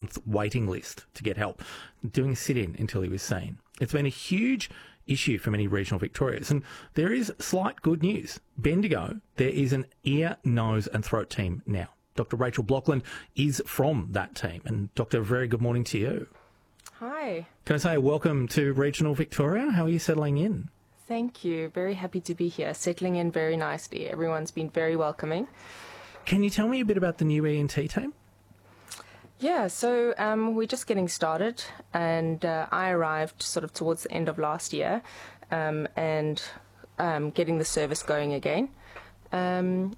month waiting list to get help, doing a sit-in until he was seen. It's been a huge issue for many regional Victorians, and there is slight good news. Bendigo, there is an ear, nose and throat team now. Dr. Rachel Blockland is from that team. And Doctor, very good morning to you. Hi. Can I say welcome to regional Victoria? How are you settling in? Thank you. Very happy to be here. Settling in very nicely. Everyone's been very welcoming. Can you tell me a bit about the new ENT team? Yeah, so we're just getting started, and I arrived sort of towards the end of last year and getting the service going again.